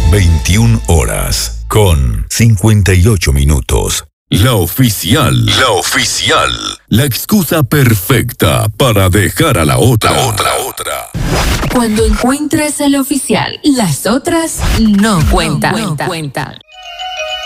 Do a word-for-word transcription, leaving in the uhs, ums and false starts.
veintiuna horas con cincuenta y ocho minutos. La oficial. La oficial. La excusa perfecta para dejar a la otra. La otra, otra. Cuando encuentres al oficial, las otras no cuentan. No cuentan.